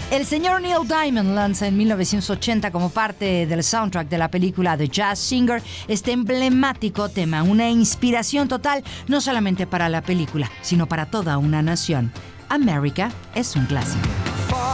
El señor Neil Diamond lanza en 1980 como parte del soundtrack de la película The Jazz Singer este emblemático tema, una inspiración total no solamente para la película, sino para toda una nación. America es un clásico.